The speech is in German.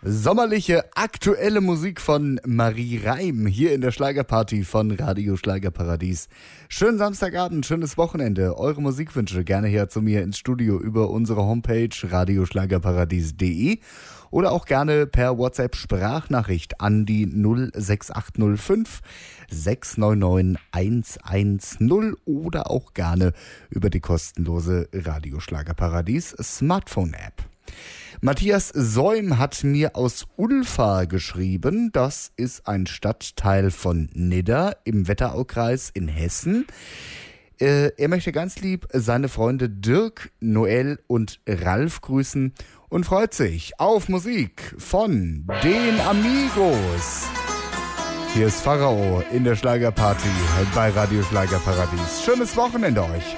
Sommerliche, aktuelle Musik von Marie Reim hier in der Schlagerparty von Radio Schlagerparadies. Schönen Samstagabend, schönes Wochenende. Eure Musikwünsche gerne her zu mir ins Studio über unsere Homepage radioschlagerparadies.de oder auch gerne per WhatsApp-Sprachnachricht an die 06805 699 110 oder auch gerne über die kostenlose Radio Schlagerparadies Smartphone-App. Matthias Säum hat mir aus Ulfa geschrieben. Das ist ein Stadtteil von Nidda im Wetteraukreis in Hessen. Er möchte ganz lieb seine Freunde Dirk, Noel und Ralf grüßen und freut sich auf Musik von den Amigos. Hier ist Pharao in der Schlagerparty bei Radio Schlagerparadies. Schönes Wochenende euch.